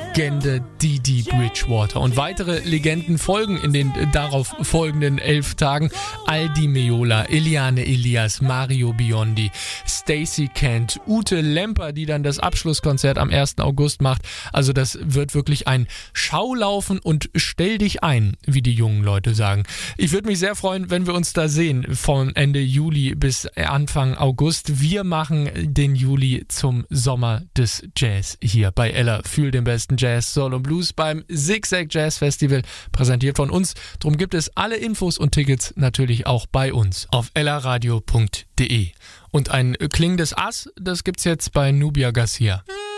Legende Didi Bridgewater. Und weitere Legenden folgen in den darauf folgenden 11 Tagen. Aldi Meola, Eliane Elias, Mario Biondi, Stacey Kent, Ute Lemper, die dann das Abschlusskonzert am 1. August macht. Also das wird wirklich ein Schaulaufen und stell dich ein, wie die jungen Leute sagen. Ich würde mich sehr freuen, wenn wir uns da sehen von Ende Juli bis Anfang August. Wir machen den Juli zum Sommer des Jazz hier bei Ella. Fühl den besten Jazz, Soul und Blues beim Zigzag Jazz Festival, präsentiert von uns. Drum gibt es alle Infos und Tickets natürlich auch bei uns auf ellaradio.de. Und ein klingendes Ass, das gibt's jetzt bei Nubia Garcia.